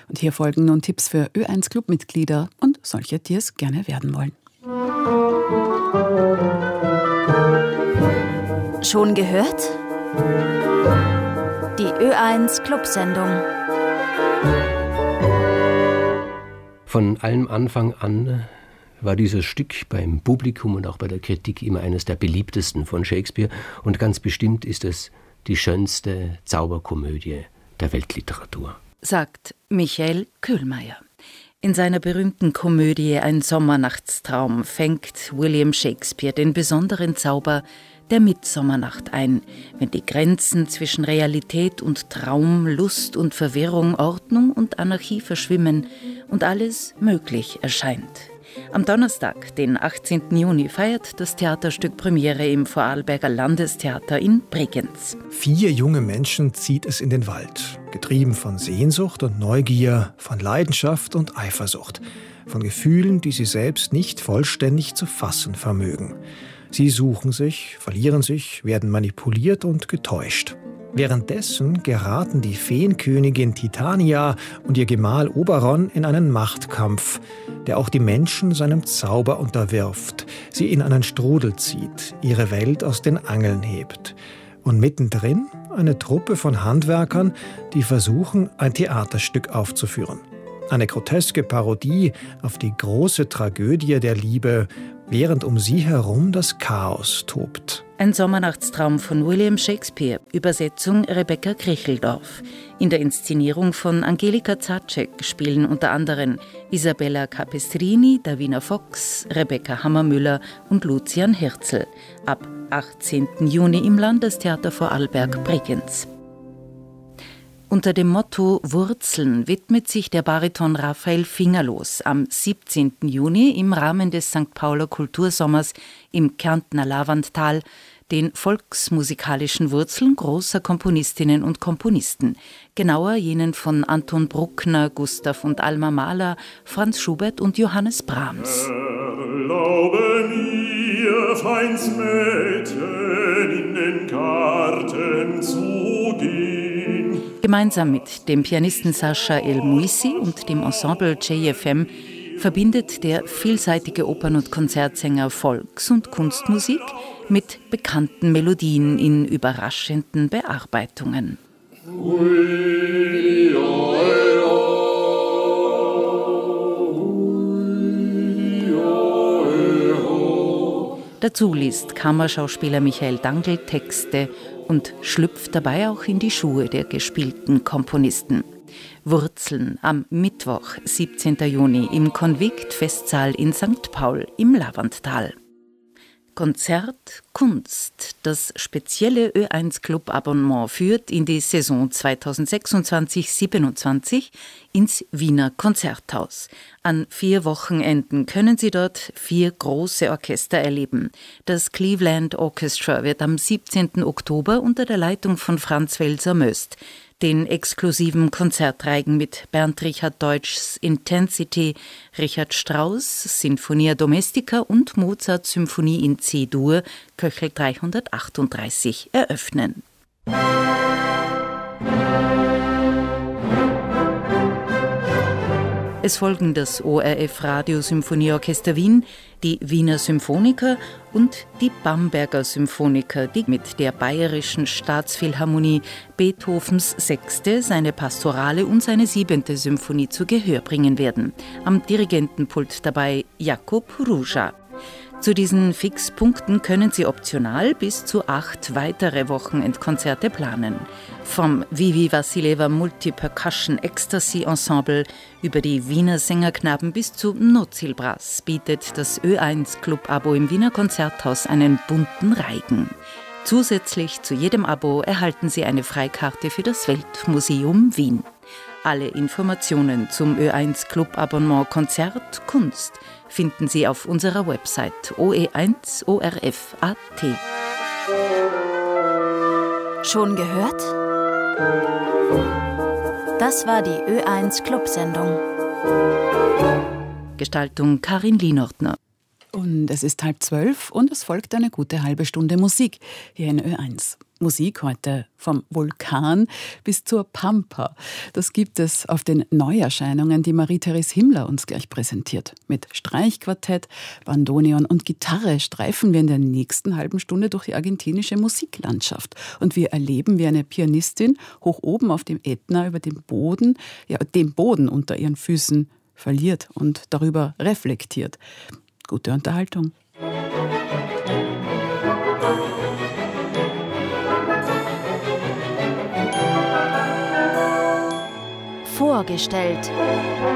Und hier folgen nun Tipps für Ö1 Clubmitglieder und solche, die es gerne werden wollen. Schon gehört? Die Ö1 Clubsendung. Von allem Anfang an war dieses Stück beim Publikum und auch bei der Kritik immer eines der beliebtesten von Shakespeare. Und ganz bestimmt ist es die schönste Zauberkomödie der Weltliteratur, sagt Michael Köhlmeier. In seiner berühmten Komödie Ein Sommernachtstraum fängt William Shakespeare den besonderen Zauber der Mitsommernacht ein, wenn die Grenzen zwischen Realität und Traum, Lust und Verwirrung, Ordnung und Anarchie verschwimmen und alles möglich erscheint. Am Donnerstag, den 18. Juni, feiert das Theaterstück Premiere im Vorarlberger Landestheater in Bregenz. 4 junge Menschen zieht es in den Wald, getrieben von Sehnsucht und Neugier, von Leidenschaft und Eifersucht, von Gefühlen, die sie selbst nicht vollständig zu fassen vermögen. Sie suchen sich, verlieren sich, werden manipuliert und getäuscht. Währenddessen geraten die Feenkönigin Titania und ihr Gemahl Oberon in einen Machtkampf, der auch die Menschen seinem Zauber unterwirft, sie in einen Strudel zieht, ihre Welt aus den Angeln hebt. Und mittendrin eine Truppe von Handwerkern, die versuchen, ein Theaterstück aufzuführen. Eine groteske Parodie auf die große Tragödie der Liebe, während um sie herum das Chaos tobt. Ein Sommernachtstraum von William Shakespeare, Übersetzung Rebecca Kricheldorf. In der Inszenierung von Angelika Zaczek spielen unter anderem Isabella Capestrini, Davina Fox, Rebecca Hammermüller und Lucian Hirzel. Ab 18. Juni im Landestheater Vorarlberg-Bregenz. Unter dem Motto Wurzeln widmet sich der Bariton Raphael Fingerlos am 17. Juni im Rahmen des St. Pauler Kultursommers im Kärntner Lavanttal den volksmusikalischen Wurzeln großer Komponistinnen und Komponisten, genauer jenen von Anton Bruckner, Gustav und Alma Mahler, Franz Schubert und Johannes Brahms. Erlaube mir, feins Mädchen, in den Garten zu gehen. Gemeinsam mit dem Pianisten Sascha El Muisi und dem Ensemble JFM verbindet der vielseitige Opern- und Konzertsänger Volks- und Kunstmusik mit bekannten Melodien in überraschenden Bearbeitungen. Dazu liest Kammerschauspieler Michael Dangl Texte und schlüpft dabei auch in die Schuhe der gespielten Komponisten. Wurzeln am Mittwoch, 17. Juni im Konvikt-Festsaal in St. Paul im Lavanttal. Konzert Kunst. Das spezielle Ö1-Club-Abonnement führt in die Saison 2026/27 ins Wiener Konzerthaus. An 4 Wochenenden können Sie dort 4 große Orchester erleben. Das Cleveland Orchestra wird am 17. Oktober unter der Leitung von Franz Welser-Möst den exklusiven Konzertreigen mit Bernd Richard Deutschs Intensity, Richard Strauss Sinfonia Domestica und Mozart Symphonie in C-Dur, Köchel 338 eröffnen. Es folgen das ORF Radiosymphonieorchester Wien, die Wiener Symphoniker und die Bamberger Symphoniker, die mit der Bayerischen Staatsphilharmonie Beethovens 6., seine Pastorale und seine 7. Symphonie zu Gehör bringen werden. Am Dirigentenpult dabei Jakub Ruža. Zu diesen Fixpunkten können Sie optional bis zu 8 weitere Wochenendkonzerte planen. Vom Vivi Vassileva Multi-Percussion Ecstasy Ensemble über die Wiener Sängerknaben bis zu Nozil Brass bietet das Ö1 Club-Abo im Wiener Konzerthaus einen bunten Reigen. Zusätzlich zu jedem Abo erhalten Sie eine Freikarte für das Weltmuseum Wien. Alle Informationen zum Ö1 Club-Abonnement Konzert Kunst finden Sie auf unserer Website oe1orf.at. Schon gehört? Das war die Ö1 Clubsendung. Gestaltung Karin Lienordner. Und es ist 11:30 und es folgt eine gute halbe Stunde Musik hier in Ö1. Musik heute vom Vulkan bis zur Pampa. Das gibt es auf den Neuerscheinungen, die Marie-Therese Himmler uns gleich präsentiert. Mit Streichquartett, Bandoneon und Gitarre streifen wir in der nächsten halben Stunde durch die argentinische Musiklandschaft. Und wir erleben, wie eine Pianistin hoch oben auf dem Ätna über den Boden unter ihren Füßen verliert und darüber reflektiert. Gute Unterhaltung. Vorgestellt.